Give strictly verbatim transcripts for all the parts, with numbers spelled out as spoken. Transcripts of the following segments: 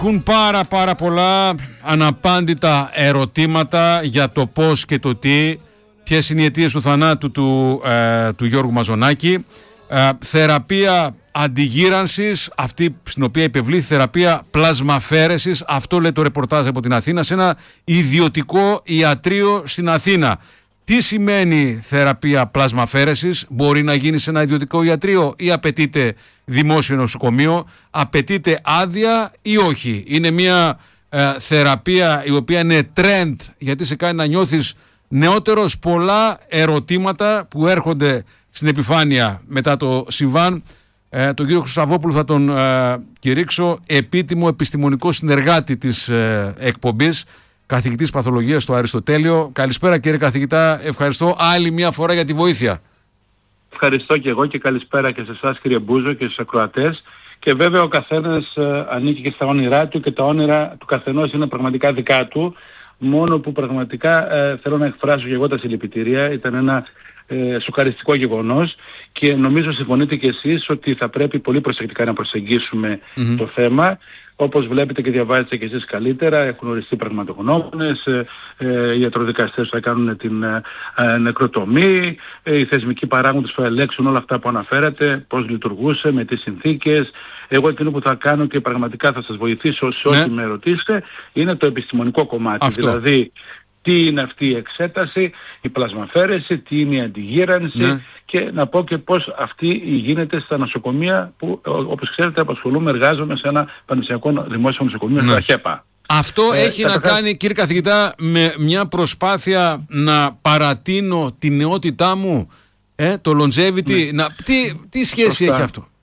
Υπάρχουν πάρα πάρα πολλά αναπάντητα ερωτήματα για το πώς και το τι, ποιες είναι οι αιτίες του θανάτου του, ε, του Γιώργου Μαζονάκη. Ε, θεραπεία αντιγύρανσης, αυτή στην οποία υπευλήθη θεραπεία πλασμαφέρεσης, αυτό λέει το ρεπορτάζ από την Αθήνα, σε ένα ιδιωτικό ιατρείο στην Αθήνα. Τι σημαίνει θεραπεία πλασμαφέρεσης? Μπορεί να γίνει σε ένα ιδιωτικό ιατρείο ή απαιτείται δημόσιο νοσοκομείο? Απαιτείται άδεια ή όχι? Είναι μια ε, θεραπεία η οποία είναι trend, γιατί σε κάνει να νιώθεις νεότερος. Πολλά ερωτήματα που έρχονται στην επιφάνεια μετά το συμβάν. Ε, τον κύριο Χρυσαβόπουλο θα τον ε, κηρύξω επίτιμο επιστημονικό συνεργάτη της ε, εκπομπής, καθηγητής παθολογίας στο Αριστοτέλειο. Καλησπέρα κύριε καθηγητά, ευχαριστώ άλλη μια φορά για τη βοήθεια. Ευχαριστώ και εγώ και καλησπέρα και σε εσάς κύριε Μπούζο και στους ακροατές. Και βέβαια ο καθένας ε, ανήκει και στα όνειρά του και τα όνειρα του καθενός είναι πραγματικά δικά του. Μόνο που πραγματικά ε, θέλω να εκφράσω και εγώ τα συλληπιτήρια. Ήταν ένα ε, σοκαριστικό γεγονός και νομίζω συμφωνείτε και εσείς ότι θα πρέπει πολύ προσεκτικά να προσεγγίσουμε mm-hmm. το θέμα. Όπως βλέπετε και διαβάζετε και εσείς καλύτερα, έχουν οριστεί πραγματογνώμονες, ε, ε, οι ιατροδικαστές θα κάνουν την ε, ε, νεκροτομή, ε, οι θεσμικοί παράγοντες θα ελέγξουν όλα αυτά που αναφέρατε, πώς λειτουργούσε, με τις συνθήκες. Εγώ εκείνο που θα κάνω και πραγματικά θα σας βοηθήσω σε ό,τι ναι. με ρωτήσετε, είναι το επιστημονικό κομμάτι. Αυτό. Δηλαδή, τι είναι αυτή η εξέταση, η πλασμαφέρεση, τι είναι η αντιγύρανση ναι. και να πω και πώς αυτή γίνεται στα νοσοκομεία που όπως ξέρετε απασχολούμε, εργάζομαι σε ένα πανεπιστημιακό δημόσιο νοσοκομείο ναι. στο ΧΕΠΑ. Αυτό ε, έχει να κάνει κύριε καθηγητά με μια προσπάθεια να παρατείνω τη νεότητά μου, ε, το longevity, ναι. να, τι, τι σχέση Προστά. έχει αυτό?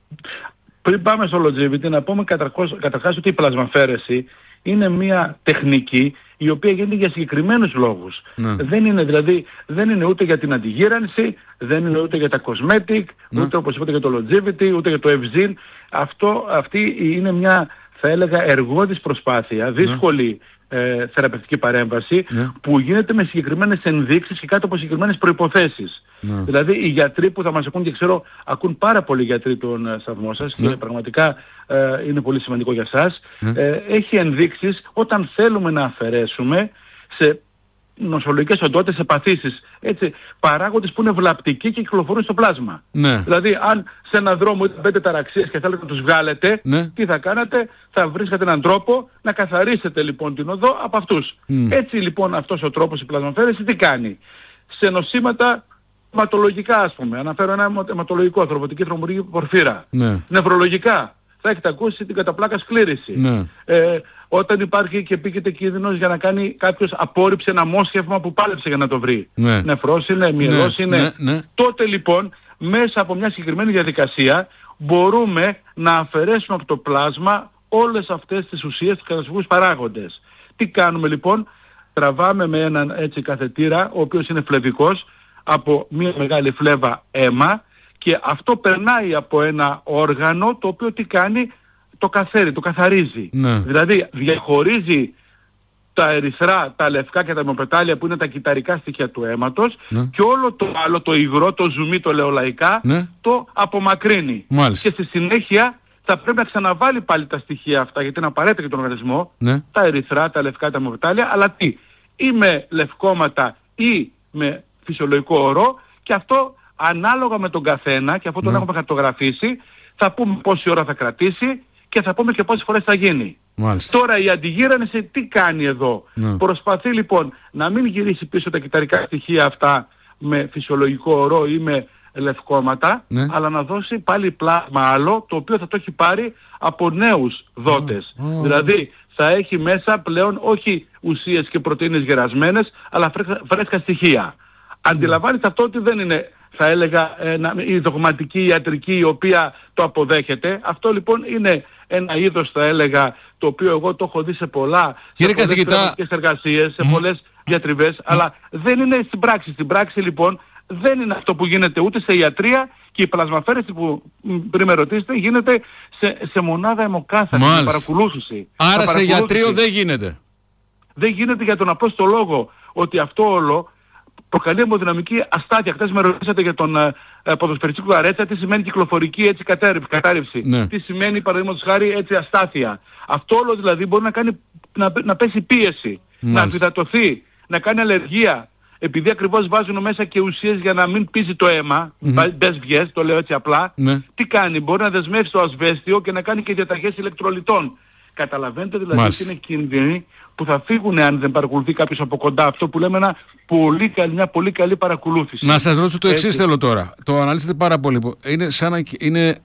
Πριν πάμε στο longevity να πούμε καταρχάς ότι η πλασμαφέρεση είναι μια τεχνική η οποία γίνεται για συγκεκριμένους λόγους. Ναι. Δεν είναι δηλαδή, δεν είναι ούτε για την αντιγύρανση, δεν είναι ούτε για τα cosmetic, ναι. ούτε όπως είπατε για το longevity, ούτε για το ευζήν. Αυτό, αυτή είναι μια, θα έλεγα, εργώδης προσπάθεια, δύσκολη ναι. ε, θεραπευτική παρέμβαση, ναι. που γίνεται με συγκεκριμένες ενδείξεις και κάτω από συγκεκριμένες προϋποθέσεις. Ναι. Δηλαδή οι γιατροί που θα μας ακούν, και ξέρω ακούν πάρα πολλοί γιατροί τον uh, σταθμό σας ναι. και πραγματικά uh, είναι πολύ σημαντικό για σας, ναι. uh, έχει ενδείξεις όταν θέλουμε να αφαιρέσουμε σε νοσολογικές οντότητες, σε παθήσεις, έτσι, παράγοντες που είναι βλαπτικοί και κυκλοφορούν στο πλάσμα. Ναι. Δηλαδή αν σε έναν δρόμο ήταν πέντε ταραξίες και θέλετε να τους βγάλετε, ναι. τι θα κάνατε? Θα βρίσκατε έναν τρόπο να καθαρίσετε λοιπόν την οδό από αυτούς. Mm. Έτσι λοιπόν αυτός ο τρόπος η πλασμαφέρεση τι κάνει? Σε νοσήματα αιματολογικά, ας πούμε, αναφέρω ένα αιματολογικό, θρομβωτική θρομβουργική πορφύρα. Ναι. Νευρολογικά, θα έχετε ακούσει την καταπλάκα σκλήρηση. Ναι. Ε, όταν υπάρχει και πήγεται κίνδυνος για να κάνει κάποιος απόρριψη ένα μόσχευμα που πάλεψε για να το βρει. Ναι. Νεφρός είναι, μυελός ναι. είναι. Ναι. Ναι. Τότε λοιπόν, μέσα από μια συγκεκριμένη διαδικασία, μπορούμε να αφαιρέσουμε από το πλάσμα όλες αυτές τις ουσίες, τους καταστροφικούς παράγοντες. Τι κάνουμε λοιπόν? Τραβάμε με έναν έτσι καθετήρα, ο οποίος είναι φλεβικός, από μια μεγάλη φλέβα αίμα και αυτό περνάει από ένα όργανο το οποίο τι κάνει? Το καθαίρει, το καθαρίζει. Ναι. Δηλαδή διαχωρίζει τα ερυθρά, τα λευκά και τα αιμοπετάλια που είναι τα κυταρικά στοιχεία του αίματος ναι. και όλο το άλλο, το υγρό, το ζουμί, το λεολαϊκά ναι. το απομακρύνει. Μάλιστα. Και στη συνέχεια θα πρέπει να ξαναβάλει πάλι τα στοιχεία αυτά γιατί είναι απαραίτητα για τον οργανισμό, ναι. τα ερυθρά, τα λευκά, τα αιμοπετάλια, αλλά τι? Ή με λευκόματα ή με φυσιολογικό ορό και αυτό ανάλογα με τον καθένα και αυτό τον ναι. έχουμε χαρτογραφήσει, θα πούμε πόση ώρα θα κρατήσει και θα πούμε και πόσες φορές θα γίνει. Μάλιστα. Τώρα η αντιγύρανση τι κάνει εδώ? Ναι. Προσπαθεί λοιπόν να μην γυρίσει πίσω τα κυταρικά στοιχεία αυτά με φυσιολογικό ορό ή με λευκόματα, ναι. αλλά να δώσει πάλι πλάσμα άλλο το οποίο θα το έχει πάρει από νέους δότες. Oh. Oh. Δηλαδή θα έχει μέσα πλέον όχι ουσίες και πρωτεΐνες γερασμένες, αλλά φρέσκα, φρέσκα στοιχεία. Αντιλαμβάνεστε αυτό ότι δεν είναι, θα έλεγα, ένα, η δογματική ιατρική η οποία το αποδέχεται. Αυτό λοιπόν είναι ένα είδος, θα έλεγα, το οποίο εγώ το έχω δει σε πολλά, Κύριε σε πολλές καθηγητά... εργασίες, σε mm. πολλές διατριβές, mm. αλλά δεν είναι στην πράξη. Στην πράξη λοιπόν δεν είναι αυτό που γίνεται ούτε σε ιατρία και η πλασμαφέρεση που πριν με ρωτήσετε γίνεται σε, σε μονάδα αιμοκάθαρση, σε παρακολούθηση. Άρα σε ιατρείο δεν γίνεται. Δεν γίνεται για τον απλό λόγο ότι αυτό όλο προκαλεί αιμοδυναμική αστάθεια. Χθες με ρωτήσατε για τον ε, ποδοσφαιριστή Κουαρέτσα, τι σημαίνει κυκλοφορική έτσι κατάρρευση. Ναι. Τι σημαίνει παραδείγματος χάρη έτσι αστάθεια. Αυτό όλο δηλαδή μπορεί να, κάνει, να, να πέσει πίεση, Μάλιστα. να αμφιδατωθεί, να κάνει αλλεργία. Επειδή ακριβώς βάζουν μέσα και ουσίες για να μην πίζει το αίμα, mm-hmm. μπες βγες, το λέω έτσι απλά, ναι. τι κάνει, μπορεί να δεσμεύσει το ασβέστιο και να κάνει και διαταγές ηλεκτρολιτών. Καταλαβαίνετε δηλαδή ότι είναι κίνδυνοι που θα φύγουν αν δεν παρακολουθεί κάποιος από κοντά. Αυτό που λέμε ένα πολύ καλή, μια πολύ καλή παρακολούθηση. Να σας ρωτήσω το εξής θέλω τώρα. Το αναλύσετε πάρα πολύ. Είναι, σαν να, είναι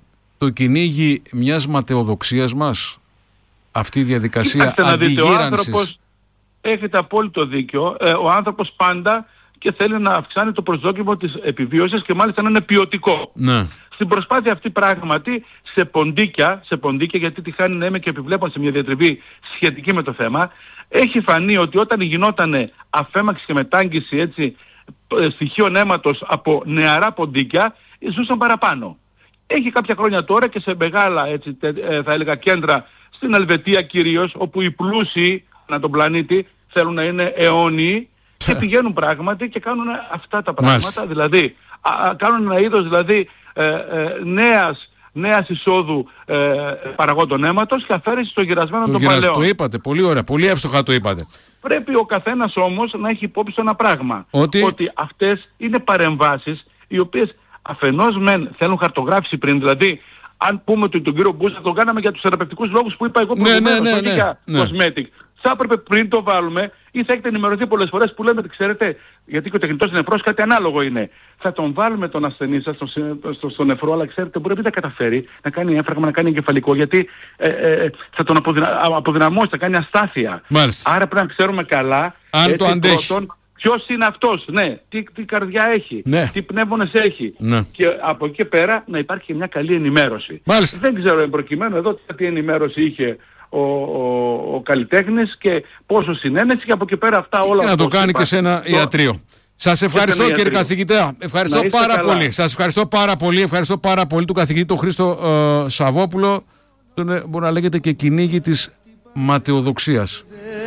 το κυνήγι μιας ματαιοδοξίας μας αυτή η διαδικασία αντιγύρανσης. Έχετε απόλυτο δίκιο. Ε, ο άνθρωπος πάντα και θέλει να αυξάνει το προσδόκιμο της επιβίωσης και μάλιστα να είναι ποιοτικό. Ναι. Στην προσπάθεια αυτή πράγματι σε ποντίκια, σε ποντίκια γιατί τη χάνει να είμαι και επιβλέπω σε μια διατριβή σχετική με το θέμα, έχει φανεί ότι όταν γινόταν αφέμαξη και μετάγγιση έτσι, στοιχείων αίματος από νεαρά ποντίκια, ζούσαν παραπάνω. Έχει κάποια χρόνια τώρα και σε μεγάλα έτσι, θα έλεγα κέντρα στην Ελβετία κυρίως, όπου οι πλούσιοι ανά τον πλανήτη θέλουν να είναι αιώνιοι και πηγαίνουν πράγματι και κάνουν αυτά τα πράγματα. Μάλιστα. Δηλαδή α, κάνουν ένα είδος δηλαδή ε, ε, νέας, νέας εισόδου ε, παραγόντων αίματος και αφαίρεση στο γυρασμένο των παλαιών. Το είπατε, πολύ ωραία, πολύ εύστοχα το είπατε. Πρέπει ο καθένας όμως να έχει υπόψη ένα πράγμα. Ότι, ότι αυτές είναι παρεμβάσεις οι οποίες αφενός μεν θέλουν χαρτογράφηση πριν, δηλαδή αν πούμε ότι τον κύριο Μπούσα τον κάναμε για τους θεραπευτικούς λόγους που είπα εγώ προηγουμένως, ναι, ναι, όχι ναι, για ναι. cosmetic. Θα έπρεπε πριν το βάλουμε ή θα έχετε ενημερωθεί πολλές φορές που λέμε, ξέρετε, γιατί και ο τεχνητός νεφρός κάτι ανάλογο είναι. Θα τον βάλουμε τον ασθενή σας στο, στο, στο νεφρό, αλλά ξέρετε μπορεί να μην τα καταφέρει να κάνει έμφραγμα, να κάνει εγκεφαλικό, γιατί ε, ε, θα τον αποδυνα, αποδυναμώσει, θα κάνει αστάθεια. Μάλιστα. Άρα πρέπει να ξέρουμε καλά αν έτσι, το αντέχει. Πρώτον, ποιος είναι αυτός, ναι, τι, τι καρδιά έχει, ναι. τι πνεύμονες έχει. Ναι. Και από εκεί και πέρα να υπάρχει και μια καλή ενημέρωση. Μάλιστα. Δεν ξέρω εν προκειμένου εδώ τι ενημέρωση είχε ο, ο, ο καλλιτέχνης και πόσο συνένεση και από εκεί πέρα αυτά όλα. Και να το κάνει και σε ένα το... ιατρίο. Σας ευχαριστώ κύριε ιατρείο. καθηγητά. Ευχαριστώ πάρα καλά. πολύ. Σας ευχαριστώ πάρα πολύ. Ευχαριστώ πάρα πολύ τον καθηγητή τον Χρήστο ε, Σαββόπουλο. Τον, μπορεί να λέγεται και κυνήγι της ματαιοδοξίας.